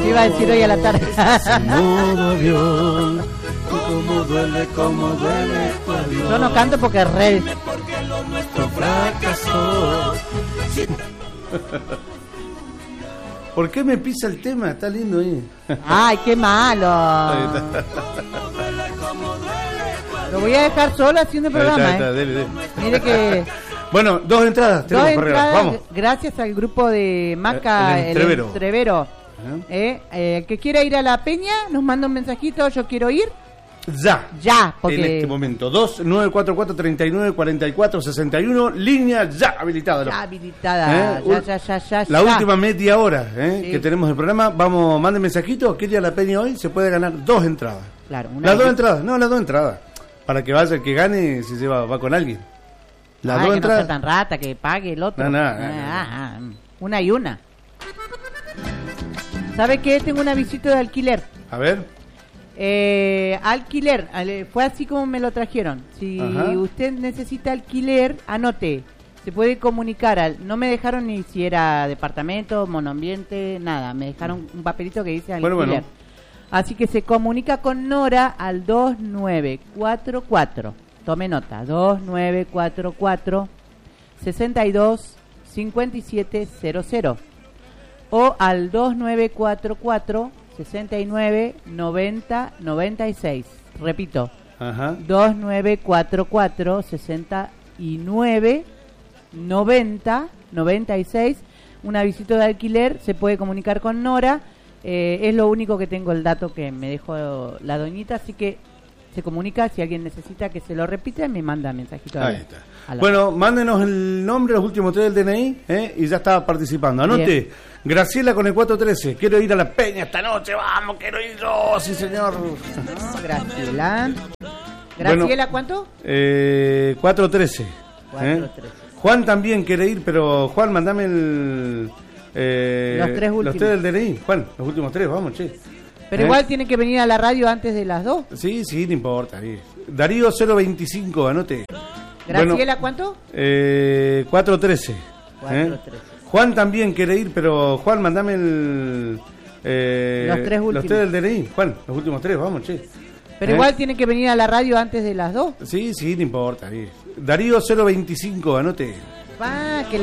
Te iba a decir hoy a la tarde. Modo avión, como duele tu avión. Yo no canto porque es re. Porque lo nuestro fracasó. ¿Por qué me pisa el tema? Está lindo ahí. Ay, qué malo. Lo voy a dejar solo haciendo el programa. Está, dele. Mire que... Bueno, dos entradas. Dos entradas, vamos. gracias al grupo de Maca, el Entrevero. El que quiera ir a la peña, nos manda un mensajito, yo quiero ir. Ya, porque... En este momento, 2944-3944-61, línea ya habilitada. Ya habilitada, ya. La última media hora que tenemos del programa, vamos, manden mensajito, quiere ir a la peña hoy, se puede ganar dos entradas. Claro, las dos entradas. Para que vaya el que gane, si se va con alguien. Las dos que entradas. no sea tan rata, que pague el otro. Una y una. ¿Sabe qué? Tengo una visita de alquiler. A ver. Alquiler, fue así como me lo trajeron. Si usted necesita alquiler, anote. Se puede comunicar no me dejaron ni si era departamento, monoambiente, nada. Me dejaron un papelito que dice alquiler. Bueno. Así que se comunica con Nora al 2944. Tome nota, 2944 62 5700 o al 2944 69 90 96. Repito, 2944 69 90 96. Una visita de alquiler, se puede comunicar con Nora. Es lo único que tengo, el dato que me dejó la doñita, así que se comunica. Si alguien necesita que se lo repita, me manda mensajito. Ahí está. Bueno, mándenos el nombre, los últimos 3 del DNI, y ya está participando. Anote. Bien. Graciela con el 413. Quiero ir a la peña esta noche. Vamos, quiero ir yo. Sí, señor. No, Graciela. ¿Graciela cuánto? 413. Juan también quiere ir, pero Juan, mandame los 3 últimos. Los 3 del DNI. Juan, los últimos 3, vamos, che. Pero igual tiene que venir a la radio antes de las 2. Sí, no importa. Darío 025, anote. ¿Graciela cuánto? 413. 413. Juan también quiere ir, pero Juan, mandame los 3 últimos. Los 3 del DNI. Juan, los últimos 3, vamos, che. Pero igual tiene que venir a la radio antes de las 2. Sí, no importa. Darío 025, anote. Que